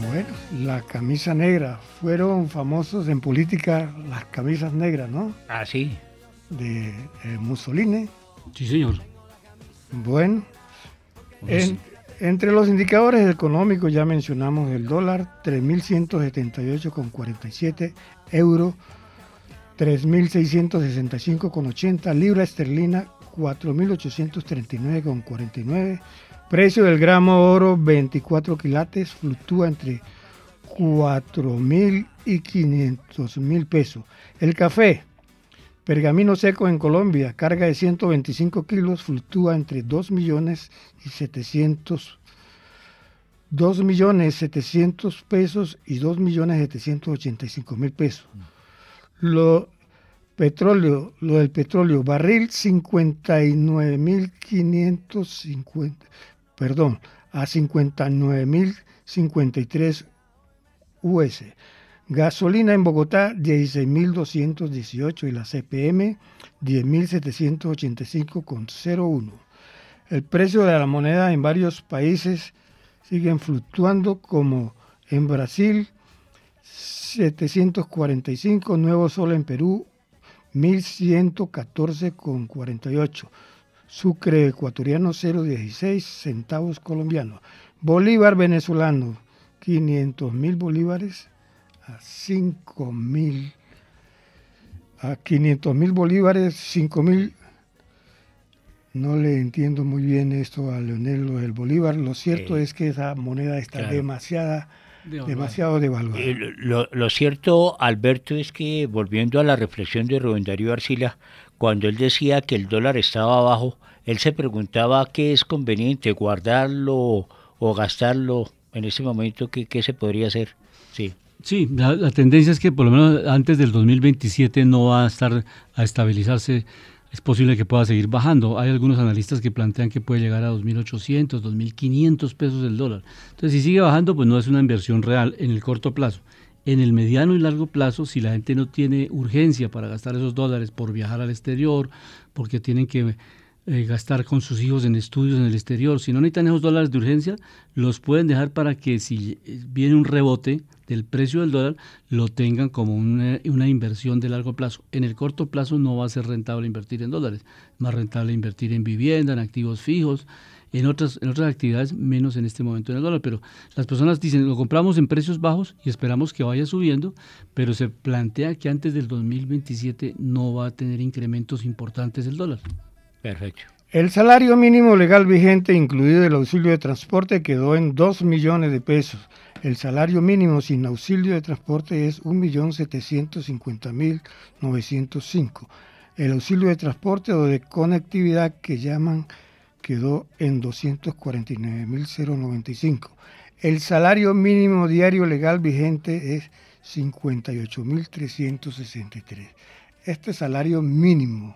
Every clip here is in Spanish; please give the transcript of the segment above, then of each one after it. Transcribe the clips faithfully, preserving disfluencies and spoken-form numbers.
Bueno, la camisa negra. Fueron famosos en política las camisas negras, ¿no? Ah, sí. De eh, Mussolini. Sí, señor. Bueno, en, entre los indicadores económicos ya mencionamos el dólar, tres mil ciento setenta y ocho con cuarenta y siete euros, tres mil seiscientos sesenta y cinco con ochenta, libra esterlina, cuatro mil ochocientos treinta y nueve con cuarenta y nueve. Precio del gramo oro veinticuatro quilates fluctúa entre cuatro mil y quinientos mil pesos. El café, pergamino seco en Colombia, carga de ciento veinticinco kilos, fluctúa entre dos millones y setecientos, dos millones setecientos pesos y dos millones setecientos ochenta y cinco mil pesos. Lo petróleo, lo del petróleo, barril cincuenta y nueve mil quinientos cincuenta, perdón, a cincuenta y nueve mil cincuenta y tres U S. Gasolina en Bogotá dieciséis mil doscientos dieciocho y la C P M diez mil setecientos ochenta y cinco con cero uno. El precio de la moneda en varios países siguen fluctuando, como en Brasil setecientos cuarenta y cinco, Nuevo Sol en Perú mil ciento catorce con cuarenta y ocho, Sucre ecuatoriano cero punto dieciséis centavos colombianos, Bolívar venezolano quinientos mil bolívares a cinco mil, a quinientos mil bolívares, cinco mil. No le entiendo muy bien esto a Leonel, lo del Bolívar. Lo cierto eh, es que esa moneda está claro. demasiada, devaluada. demasiado devaluada. Eh, lo, lo cierto, Alberto, es que, volviendo a la reflexión de Rubén Darío Arcila, cuando él decía que el dólar estaba bajo, él se preguntaba qué es conveniente, guardarlo o gastarlo en ese momento, qué, qué se podría hacer. Sí. Sí, la, la tendencia es que por lo menos antes del dos mil veintisiete no va a estar a estabilizarse. Es posible que pueda seguir bajando. Hay algunos analistas que plantean que puede llegar a dos mil ochocientos, dos mil quinientos pesos el dólar. Entonces, si sigue bajando, pues no es una inversión real en el corto plazo. En el mediano y largo plazo, si la gente no tiene urgencia para gastar esos dólares por viajar al exterior, porque tienen que eh, gastar con sus hijos en estudios en el exterior, si no necesitan esos dólares de urgencia, los pueden dejar para que si viene un rebote del precio del dólar, lo tengan como una, una inversión de largo plazo. En el corto plazo no va a ser rentable invertir en dólares, es más rentable invertir en vivienda, en activos fijos, en otras, en otras actividades, menos en este momento en el dólar. Pero las personas dicen, lo compramos en precios bajos y esperamos que vaya subiendo, pero se plantea que antes del dos mil veintisiete no va a tener incrementos importantes el dólar. Perfecto. El salario mínimo legal vigente, incluido el auxilio de transporte, quedó en dos millones de pesos. El salario mínimo sin auxilio de transporte es un millón setecientos cincuenta mil novecientos cinco. El auxilio de transporte o de conectividad, que llaman, quedó en doscientos cuarenta y nueve mil noventa y cinco. El salario mínimo diario legal vigente es cincuenta y ocho mil trescientos sesenta y tres. Este salario mínimo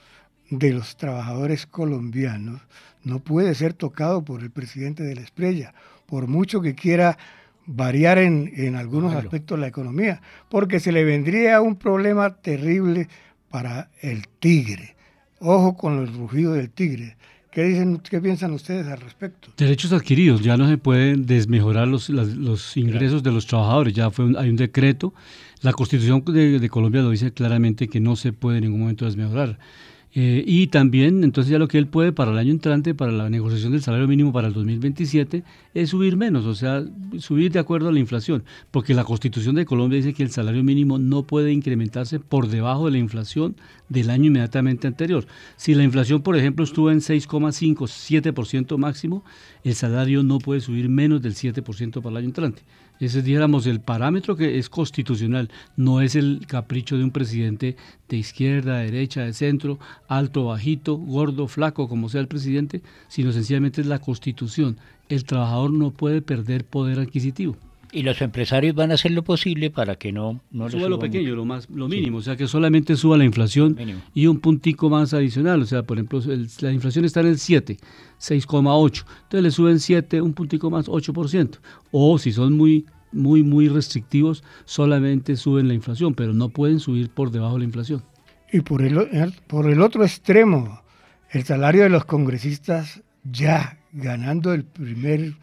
de los trabajadores colombinos no puede ser tocado por el presidente de la Espriella, por mucho que quiera variar en, en algunos Claro. aspectos de la economía, porque se le vendría un problema terrible para el tigre. Ojo con el rugido del tigre. ¿Qué dicen, qué piensan ustedes al respecto? Derechos adquiridos, ya no se pueden desmejorar los, los, los ingresos de los trabajadores, ya fue un, hay un decreto. La Constitución de, de Colombia lo dice claramente que no se puede en ningún momento desmejorar. Eh, y también, entonces ya lo que él puede para el año entrante, para la negociación del salario mínimo para el dos mil veintisiete, es subir menos, o sea, subir de acuerdo a la inflación, porque la Constitución de Colombia dice que el salario mínimo no puede incrementarse por debajo de la inflación del año inmediatamente anterior. Si la inflación, por ejemplo, estuvo en seis coma cinco, siete por ciento máximo, el salario no puede subir menos del siete por ciento para el año entrante. Ese es, dijéramos, el parámetro que es constitucional, no es el capricho de un presidente de izquierda, de derecha, de centro, alto, bajito, gordo, flaco, como sea el presidente, sino sencillamente es la Constitución. El trabajador no puede perder poder adquisitivo. Y los empresarios van a hacer lo posible para que no, no suba le lo pequeño, mucho. lo más, lo mínimo, sí. O sea que solamente suba la inflación Mínimo. Y un puntico más adicional, o sea, por ejemplo, el, la inflación está en el siete, seis coma ocho, entonces le suben siete, un puntico más, ocho por ciento, o si son muy, muy, muy restrictivos, solamente suben la inflación, pero no pueden subir por debajo de la inflación. Y por el, por el otro extremo, el salario de los congresistas ya ganando el primer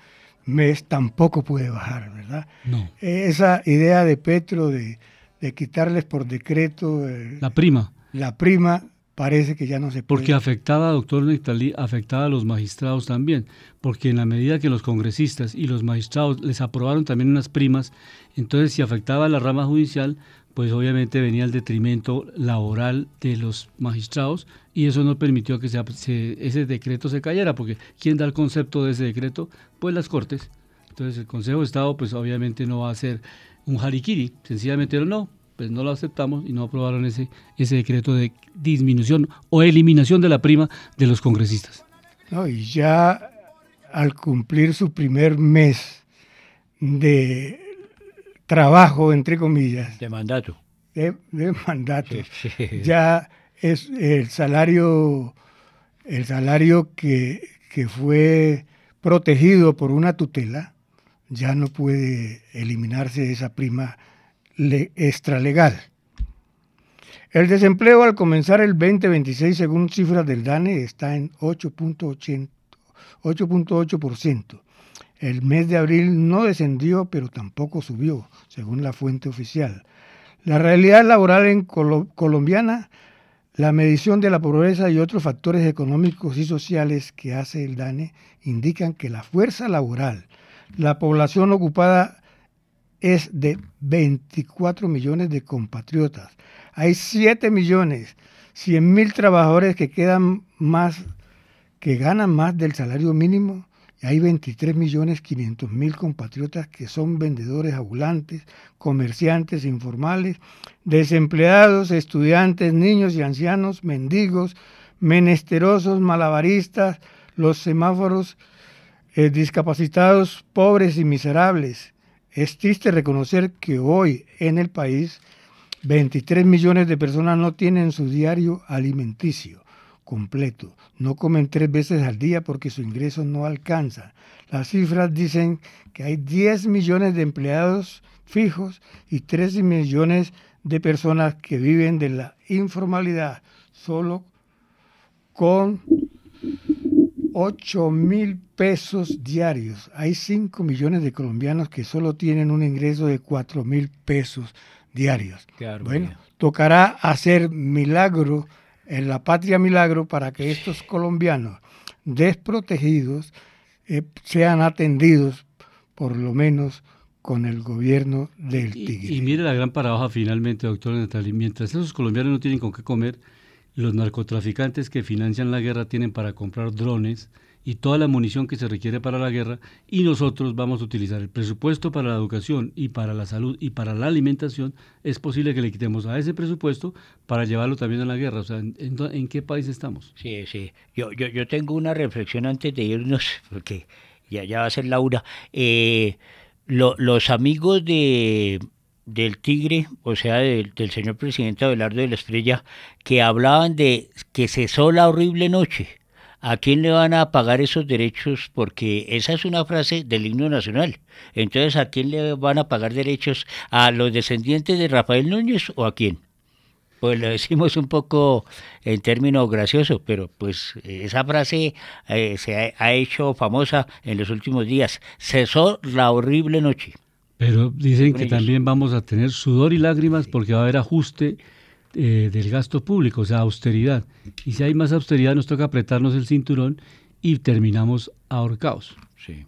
mes tampoco puede bajar, ¿verdad? No. Esa idea de Petro de, de quitarles por decreto eh, la prima. La prima parece que ya no se puede. Porque afectaba, doctor Nectalí, afectaba a los magistrados también, porque en la medida que los congresistas y los magistrados les aprobaron también unas primas, entonces si afectaba a la rama judicial, pues obviamente venía el detrimento laboral de los magistrados y eso no permitió que se, se, ese decreto se cayera, porque ¿quién da el concepto de ese decreto? Pues las Cortes. Entonces el Consejo de Estado pues obviamente no va a ser un jariquiri, sencillamente no, pues no lo aceptamos y no aprobaron ese, ese decreto de disminución o eliminación de la prima de los congresistas. No, y ya al cumplir su primer mes de trabajo, entre comillas, de mandato, de, de mandato, sí, sí. ya es el salario, el salario que, que fue protegido por una tutela, ya no puede eliminarse esa prima Le, extralegal. El desempleo al comenzar el veinte veintiséis, según cifras del DANE, está en ocho punto ocho por ciento. El mes de abril no descendió, pero tampoco subió, según la fuente oficial. La realidad laboral en Colo- colombiana, la medición de la pobreza y otros factores económicos y sociales que hace el DANE indican que la fuerza laboral, la población ocupada es de veinticuatro millones de compatriotas. Hay siete millones cien mil trabajadores que quedan más, que ganan más del salario mínimo, y hay veintitrés millones quinientos mil compatriotas que son vendedores ambulantes, comerciantes informales, desempleados, estudiantes, niños y ancianos, mendigos, menesterosos, malabaristas, los semáforos, eh, discapacitados, pobres y miserables. Es triste reconocer que hoy en el país veintitrés millones de personas no tienen su diario alimenticio completo, no comen tres veces al día porque su ingreso no alcanza. Las cifras dicen que hay diez millones de empleados fijos y trece millones de personas que viven de la informalidad, solo con ocho mil pesos diarios. Hay cinco millones de colombianos que solo tienen un ingreso de cuatro mil pesos diarios. Claro, bueno, mira. Tocará hacer milagro en la patria milagro para que estos colombianos desprotegidos eh, sean atendidos por lo menos con el gobierno del Tigre. Y, y mire la gran paradoja finalmente, doctor Nectalí, mientras esos colombianos no tienen con qué comer, los narcotraficantes que financian la guerra tienen para comprar drones y toda la munición que se requiere para la guerra, y nosotros vamos a utilizar el presupuesto para la educación y para la salud y para la alimentación. Es posible que le quitemos a ese presupuesto para llevarlo también a la guerra. O sea, ¿en, en, en qué país estamos? Sí, sí. Yo, yo, yo tengo una reflexión antes de irnos, porque ya, ya va a ser la una. Eh, lo, los amigos de... del Tigre, o sea, del, del señor presidente Abelardo de la Estrella, que hablaban de que cesó la horrible noche. ¿A quién le van a pagar esos derechos? Porque esa es una frase del himno nacional. Entonces, ¿a quién le van a pagar derechos? ¿A los descendientes de Rafael Núñez o a quién? Pues lo decimos un poco en términos graciosos, pero pues esa frase eh, se ha, ha hecho famosa en los últimos días. Cesó la horrible noche. Pero dicen Con que ellos. también vamos a tener sudor y lágrimas porque va a haber ajuste eh, del gasto público, o sea, austeridad. Y si hay más austeridad nos toca apretarnos el cinturón y terminamos ahorcados. Sí.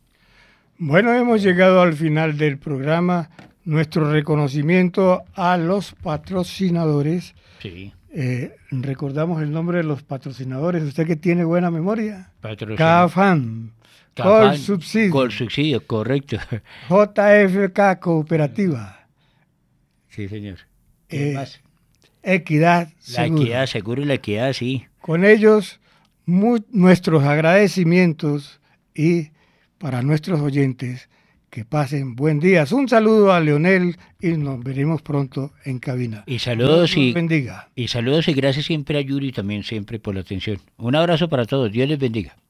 Bueno, hemos llegado al final del programa. Nuestro reconocimiento a los patrocinadores. Sí. Eh, recordamos el nombre de los patrocinadores. ¿Usted que tiene buena memoria? Patrocinador. CAFAM, Col Subsidio, Col Subsidio, correcto. J F K Cooperativa, Sí, señor. ¿Qué eh, más? Equidad La Seguro. equidad, seguro y la equidad, sí. Con ellos, mu- nuestros agradecimientos y para nuestros oyentes, que pasen buen día. Un saludo a Leonel y nos veremos pronto en cabina. Y saludos Dios y, los bendiga. y saludos y gracias siempre a Yuri también, siempre por la atención. Un abrazo para todos. Dios les bendiga.